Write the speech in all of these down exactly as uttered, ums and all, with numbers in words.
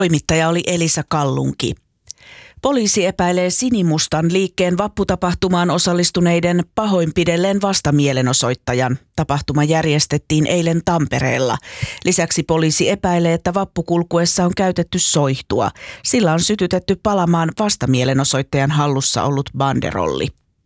Toimittaja oli Elisa Kallunki. Poliisi epäilee sinimustan liikkeen vapputapahtumaan osallistuneiden pahoinpidelleen vastamielenosoittajan. Tapahtuma järjestettiin eilen Tampereella. Lisäksi poliisi epäilee, että vappukulkuessa on käytetty soihtua. Sillä on sytytetty palamaan vastamielenosoittajan hallussa ollut banderolli.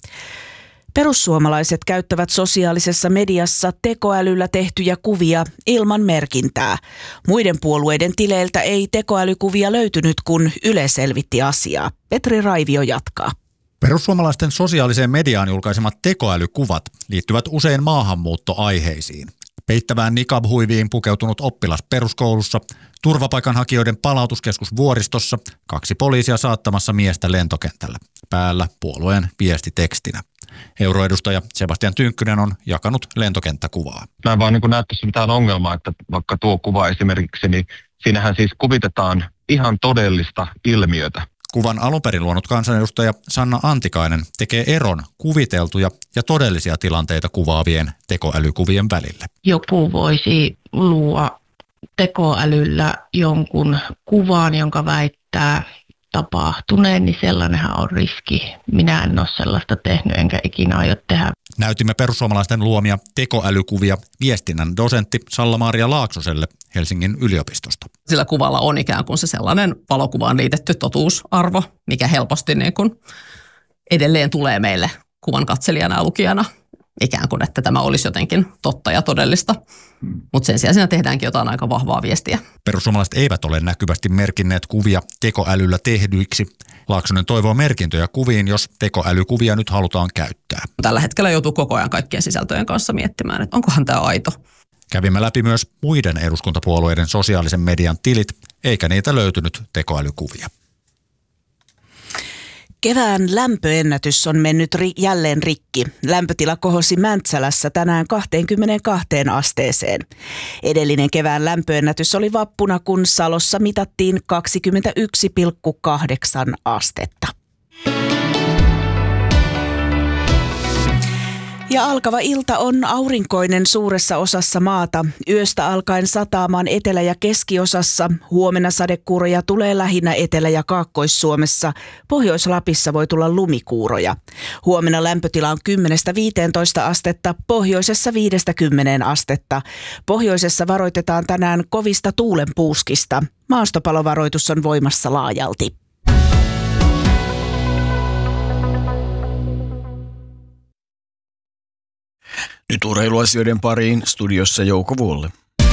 Perussuomalaiset käyttävät sosiaalisessa mediassa tekoälyllä tehtyjä kuvia ilman merkintää. Muiden puolueiden tileiltä ei tekoälykuvia löytynyt, kun Yle selvitti asiaa. Petri Raivio jatkaa. Perussuomalaisten sosiaaliseen mediaan julkaisemat tekoälykuvat liittyvät usein maahanmuuttoaiheisiin. Peittävään niqab-huiviin pukeutunut oppilas peruskoulussa, turvapaikanhakijoiden palautuskeskus Vuoristossa, kaksi poliisia saattamassa miestä lentokentällä. Päällä puolueen viestitekstinä. Euroedustaja Sebastian Tynkkynen on jakanut lentokenttäkuvaa. Mä en vaan niin näe tässä mitään ongelmaa, että vaikka tuo kuva esimerkiksi, niin siinähän siis kuvitetaan ihan todellista ilmiötä. Kuvan alunperin luonut kansanedustaja Sanna Antikainen tekee eron kuviteltuja ja todellisia tilanteita kuvaavien tekoälykuvien välille. Joku voisi luoda tekoälyllä jonkun kuvan, jonka väittää tapahtuneen, niin sellainenhan on riski. Minä en ole sellaista tehnyt, enkä ikinä aio tehdä. Näytimme perussuomalaisten luomia tekoälykuvia viestinnän dosentti Salla-Maria Laaksoselle Helsingin yliopistosta. Sillä kuvalla on ikään kuin se sellainen valokuvaan liitetty totuusarvo, mikä helposti niin kuin edelleen tulee meille kuvan katselijana ja lukijana. Ikään kuin, että tämä olisi jotenkin totta ja todellista. Mutta sen sijaan siinä tehdäänkin jotain aika vahvaa viestiä. Perussuomalaiset eivät ole näkyvästi merkinneet kuvia tekoälyllä tehdyiksi. Laaksonen toivoo merkintöjä kuviin, jos tekoälykuvia nyt halutaan käyttää. Tällä hetkellä joutuu koko ajan kaikkien sisältöjen kanssa miettimään, että onkohan tämä aito. Kävimme läpi myös muiden eduskuntapuolueiden sosiaalisen median tilit, eikä niitä löytynyt tekoälykuvia. Kevään lämpöennätys on mennyt ri- jälleen rikki. Lämpötila kohosi Mäntsälässä tänään kaksikymmentäkaksi asteeseen. Edellinen kevään lämpöennätys oli vappuna, kun Salossa mitattiin kaksikymmentäyksi pilkku kahdeksan astetta. Ja alkava ilta on aurinkoinen suuressa osassa maata. Yöstä alkaen sataamaan etelä- ja keskiosassa. Huomenna sadekuuroja tulee lähinnä Etelä- ja Kaakkois-Suomessa. Pohjois-Lapissa voi tulla lumikuuroja. Huomenna lämpötila on kymmenestä viiteentoista astetta, pohjoisessa viidestä kymmeneen astetta. Pohjoisessa varoitetaan tänään kovista tuulenpuuskista. Maastopalovaroitus on voimassa laajalti. Nyt urheiluasioiden pariin, studiossa Jouko Vuolle.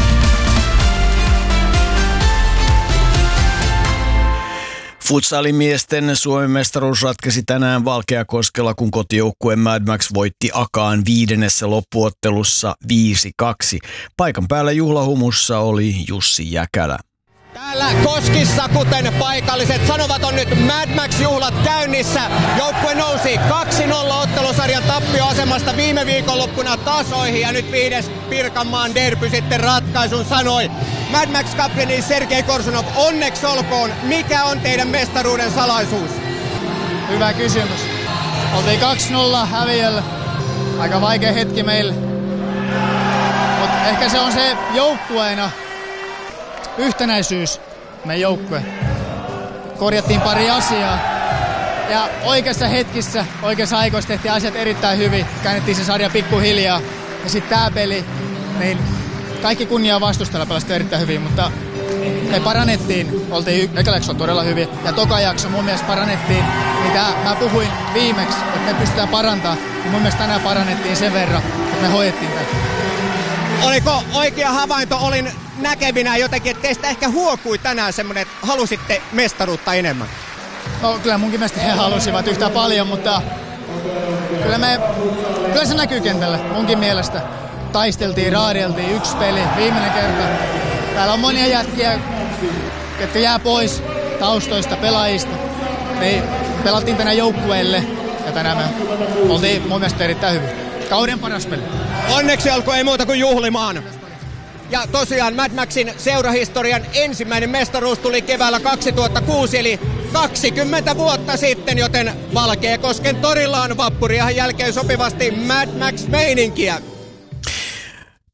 Futsalimiesten Suomen mestaruus ratkesi tänään Valkeakoskella, kun kotijoukkue Mad Max voitti Akaan viidennessä loppuottelussa viisi kaksi. Paikan päällä juhlahumussa oli Jussi Jäkälä. Täällä Koskissa, kuten paikalliset sanovat, on nyt Mad Max-juhlat käynnissä. Joukkue nousi kaksi nolla ottelusarjan tappioasemasta viime viikonloppuna tasoihin ja nyt viides Pirkanmaan derby sitten ratkaisun sanoi. Mad Max-kapteeni Sergei Korsunov, onneksi olkoon. Mikä on teidän mestaruuden salaisuus? Hyvä kysymys. Oltiin kaksi nolla häviöllä. Aika vaikea hetki meille. Mutta ehkä se on se joukkueena. Yhtenäisyys, meidän joukkue. Korjattiin pari asiaa ja oikeassa hetkissä, oikeassa aikoissa tehtiin asiat erittäin hyvin. Käännettiin se sarja pikkuhiljaa ja sitten tää peli, niin kaikki kunnia vastustajalla pelasi erittäin hyvin, mutta me parannettiin, oltiin eka jakso todella hyvin ja toka jakso mun mielestä parannettiin. Niin tää, mä puhuin viimeksi, että me pystytään parantamaan ja mun mielestä tänään parannettiin sen verran, että me hoidettiin tätä. Oliko oikea havainto? Olin näkevinä jotenkin, että teistä ehkä huokui tänään semmoinen, että halusitte mestaruutta enemmän. No kyllä munkin mielestä he halusivat yhtä paljon, mutta kyllä, me, kyllä se näkyy kentällä munkin mielestä. Taisteltiin, raadeltiin, yksi peli, viimeinen kerta. Täällä on monia jätkiä, jotka jää pois taustoista, pelaajista. Me pelattiin tänään joukkueelle ja tänään me oltiin mun mielestä erittäin hyvin. Kauden paras peli. Onneksi olkoon, ei muuta kuin juhlimaan. Ja tosiaan Mad Maxin seurahistorian ensimmäinen mestaruus tuli keväällä kaksituhattakuusi, eli kaksikymmentä vuotta sitten, joten Valkeakosken torilla on vappuriahan jälkeen sopivasti Mad Max-meininkiä.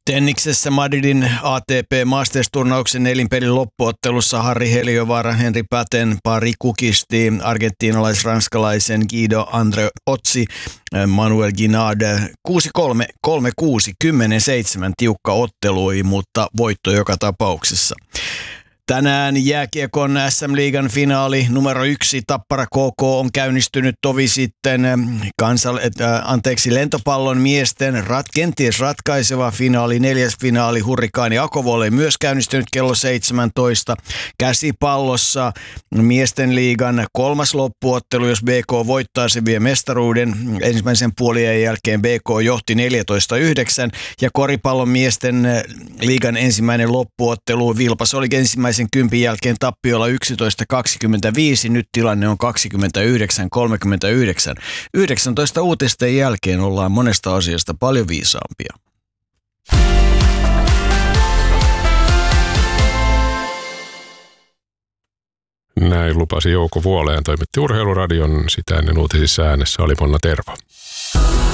Tenniksessä Madridin A T P Masters-turnauksen nelinpelin loppuottelussa Harri Heliövaara, Henri Paten pari kukisti argentiinalais-ranskalaisen Guido Andre Otsi, Manuel Guinard kuusi kolme, kolme kuusi, kymmenen seitsemän tiukka ottelui, mutta voitto joka tapauksessa. Tänään jääkiekon S M-liigan finaali numero yksi Tappara K K on käynnistynyt tovi sitten. Kansal, äh, anteeksi, lentopallon miesten rat, kenties ratkaiseva finaali, neljäs finaali Hurrikaani Akovolle myös käynnistynyt kello seitsemäntoista. Käsipallossa miesten liigan kolmas loppuottelu, jos B K voittaa, se vie mestaruuden. Ensimmäisen puolien jälkeen B K johti neljätoista yhdeksän ja koripallon miesten liigan ensimmäinen loppuottelu Vilpas oli ensimmäisen kympin jälkeen tappiolla yksitoista kaksikymmentäviisi, nyt tilanne on kaksikymmentäyhdeksän kolmekymmentäyhdeksän. yhdeksäntoista uutisten jälkeen ollaan monesta asiasta paljon viisaampia. Näin lupasi Jouko Vuoleen, toimitti Urheiluradion, sitä ennen uutisissa äänessä oli Monna Tervo.